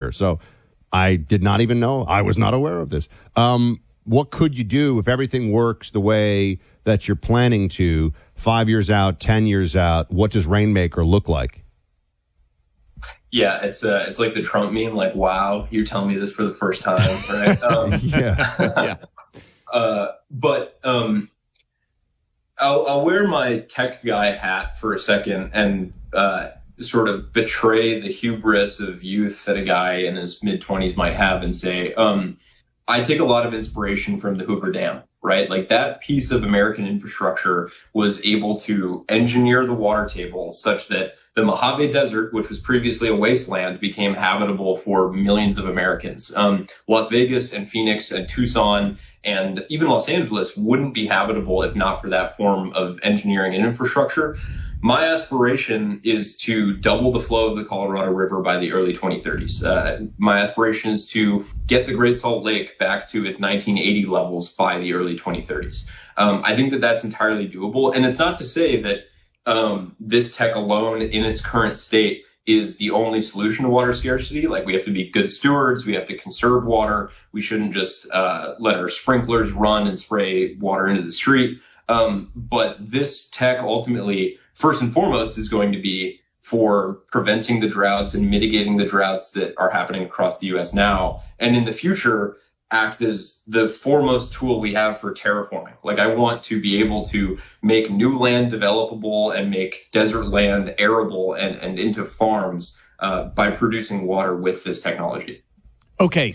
water. So I did not even know. I was not aware of this. What could you do if everything works the way that you're planning to 5 years out, 10 years out? What does Rainmaker look like? Yeah, it's like the Trump meme, like, wow, you're telling me this for the first time, right? Yeah. But I'll wear my tech guy hat for a second and sort of betray the hubris of youth that a guy in his mid-20s might have and say, I take a lot of inspiration from the Hoover Dam, right? Like that piece of American infrastructure was able to engineer the water table such that the Mojave Desert, which was previously a wasteland, became habitable for millions of Americans. Las Vegas and Phoenix and Tucson and even Los Angeles wouldn't be habitable if not for that form of engineering and infrastructure. My aspiration is to double the flow of the Colorado River by the early 2030s. My aspiration is to get the Great Salt Lake back to its 1980 levels by the early 2030s. I think that that's entirely doable. And it's not to say that this tech alone in its current state is the only solution to water scarcity. Like, we have to be good stewards. We have to conserve water. We shouldn't just let our sprinklers run and spray water into the street. But this tech ultimately, first and foremost, is going to be for preventing the droughts and mitigating the droughts that are happening across the U.S. now. And in the future, act as the foremost tool we have for terraforming. Like, I want to be able to make new land developable and make desert land arable and into farms by producing water with this technology. Okay.